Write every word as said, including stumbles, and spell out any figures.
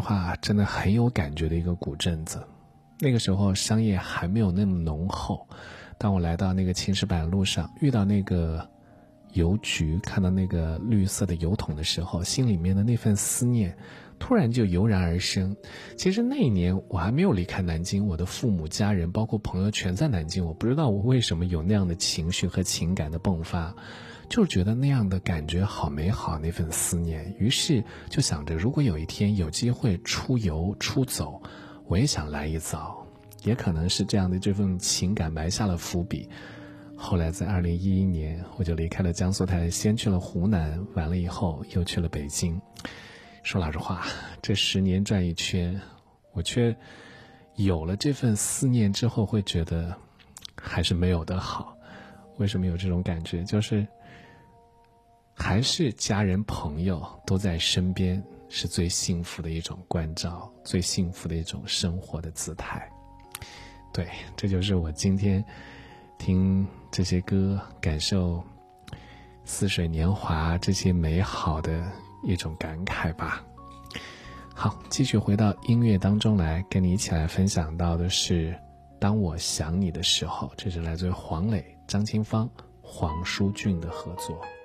话真的很有感觉的一个古镇子。那个时候商业还没有那么浓厚，当我来到那个青石板路上，遇到那个邮局，看到那个绿色的邮筒的时候，心里面的那份思念突然就油然而生。其实那一年我还没有离开南京，我的父母家人包括朋友全在南京，我不知道我为什么有那样的情绪和情感的迸发，就是觉得那样的感觉好美好，那份思念。于是就想着，如果有一天有机会出游出走，我也想来一遭。也可能是这样的这份情感埋下了伏笔，后来在二零一一年我就离开了江苏台，先去了湖南，完了以后又去了北京。说老实话，这十年转一圈，我却有了这份思念之后会觉得还是没有的好。为什么有这种感觉？就是还是家人朋友都在身边，是最幸福的一种关照，最幸福的一种生活的姿态。对，这就是我今天听这些歌，感受似水年华这些美好的一种感慨吧。好，继续回到音乐当中来，跟你一起来分享到的是当我想你的时候，这是来自于黄磊、张清芳、黄舒骏的合作。